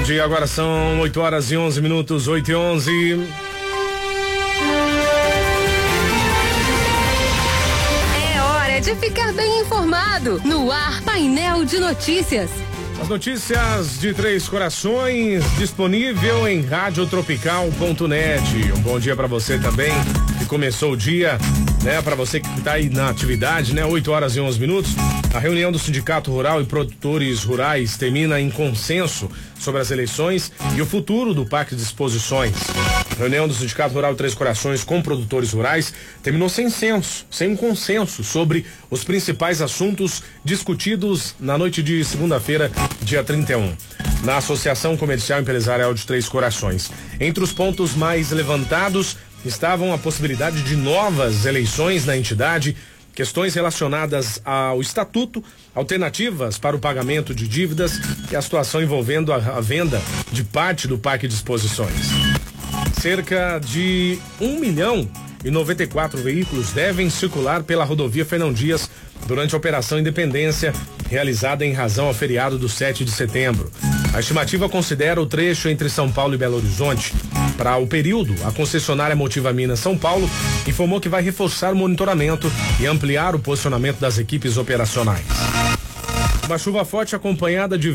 dia, agora são 8h11, 8h11. É hora de ficar bem informado. No ar, Painel de Notícias. As notícias de Três Corações, disponível em radiotropical.net. Um bom dia para você também, que começou o dia, né? Para você que tá aí na atividade, né? 8h11. A reunião do Sindicato Rural e Produtores Rurais termina em consenso sobre as eleições e o futuro do Parque de Exposições. A reunião do Sindicato Rural de Três Corações com produtores rurais terminou sem um consenso sobre os principais assuntos discutidos na noite de segunda-feira, dia 31, na Associação Comercial Empresarial de Três Corações. Entre os pontos mais levantados estavam a possibilidade de novas eleições na entidade, questões relacionadas ao estatuto, alternativas para o pagamento de dívidas e a situação envolvendo a venda de parte do Parque de Exposições. Cerca de 1.094 veículos devem circular pela rodovia Fernão Dias durante a Operação Independência, realizada em razão ao feriado do 7 de setembro. A estimativa considera o trecho entre São Paulo e Belo Horizonte. Para o período, a concessionária Motiva Minas São Paulo informou que vai reforçar o monitoramento e ampliar o posicionamento das equipes operacionais. Uma chuva forte acompanhada de